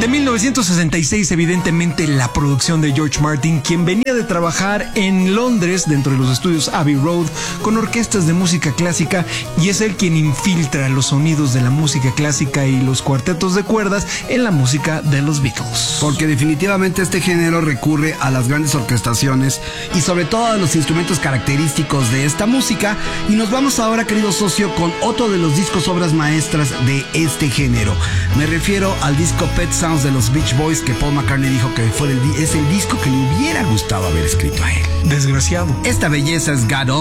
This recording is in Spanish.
De 1966, evidentemente, la producción de George Martin, quien venía de trabajar en Londres, dentro de los estudios Abbey Road, con orquestas de música clásica, y es él quien infiltra los sonidos de la música clásica y los cuartetos de cuerdas en la música de los Beatles. Porque definitivamente este género recurre a las grandes orquestaciones y sobre todo a los instrumentos característicos de esta música. Y nos vamos ahora, querido socio, con otro de los discos obras maestras de este género. Me refiero al disco Pet Sounds de los Beach Boys, que Paul McCartney dijo que es el disco que le hubiera gustado haber escrito a él. Desgraciado. Esta belleza es God